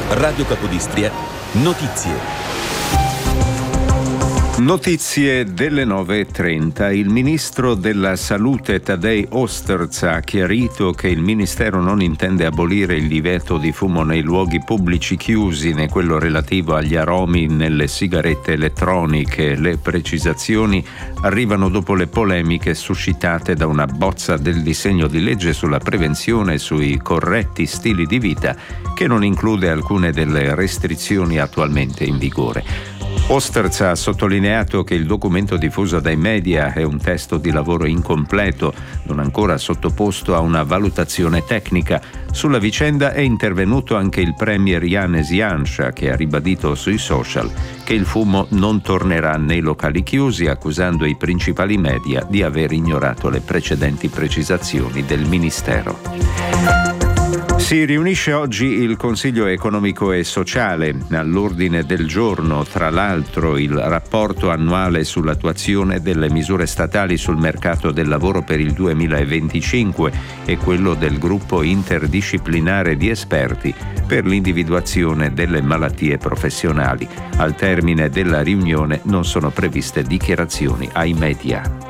Radio Capodistria, notizie. Notizie delle 9:30. Il ministro della Salute Tadej Osterz ha chiarito che il ministero non intende abolire il divieto di fumo nei luoghi pubblici chiusi, né quello relativo agli aromi nelle sigarette elettroniche. Le precisazioni arrivano dopo le polemiche suscitate da una bozza del disegno di legge sulla prevenzione e sui corretti stili di vita, che non include alcune delle restrizioni attualmente in vigore. Osterz ha sottolineato che il documento diffuso dai media è un testo di lavoro incompleto, non ancora sottoposto a una valutazione tecnica. Sulla vicenda è intervenuto anche il premier Janez Janša, che ha ribadito sui social che il fumo non tornerà nei locali chiusi, accusando i principali media di aver ignorato le precedenti precisazioni del ministero. Si riunisce oggi il Consiglio economico e sociale. All'ordine del giorno, tra l'altro, il rapporto annuale sull'attuazione delle misure statali sul mercato del lavoro per il 2025 e quello del gruppo interdisciplinare di esperti per l'individuazione delle malattie professionali. Al termine della riunione non sono previste dichiarazioni ai media.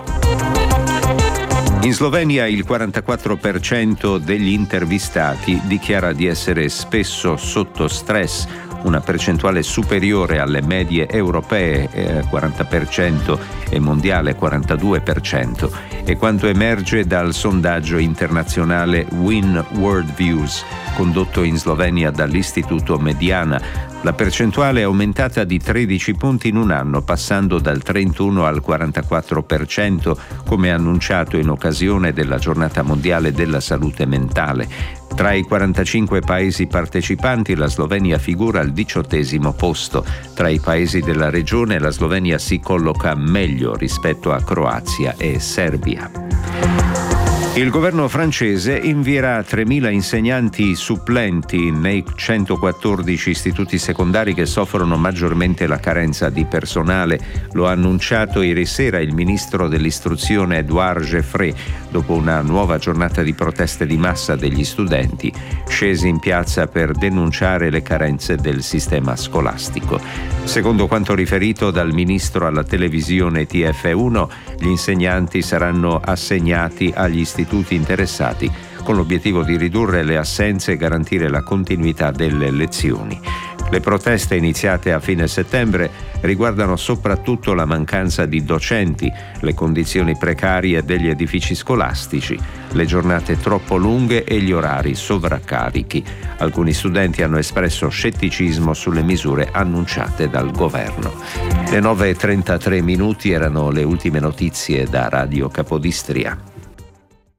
In Slovenia il 44% degli intervistati dichiara di essere spesso sotto stress, una percentuale superiore alle medie europee 40% e mondiale 42%, è quanto emerge dal sondaggio internazionale Win World Views condotto in Slovenia dall'Istituto Mediana. La percentuale è aumentata di 13 punti in un anno, passando dal 31 al 44%, come annunciato in occasione della Giornata Mondiale della Salute Mentale. Tra i 45 paesi partecipanti la Slovenia figura al 18° posto. Tra i paesi della regione la Slovenia si colloca meglio rispetto a Croazia e Serbia. Il governo francese invierà 3.000 insegnanti supplenti nei 114 istituti secondari che soffrono maggiormente la carenza di personale. Lo ha annunciato ieri sera il ministro dell'istruzione Édouard Geoffrey, dopo una nuova giornata di proteste di massa degli studenti scesi in piazza per denunciare le carenze del sistema scolastico. Secondo quanto riferito dal ministro alla televisione TF1, gli insegnanti saranno assegnati agli istituti interessati con l'obiettivo di ridurre le assenze e garantire la continuità delle lezioni. Le proteste iniziate a fine settembre riguardano soprattutto la mancanza di docenti, le condizioni precarie degli edifici scolastici, le giornate troppo lunghe e gli orari sovraccarichi. Alcuni studenti hanno espresso scetticismo sulle misure annunciate dal governo. Le 9:33 erano le ultime notizie da Radio Capodistria.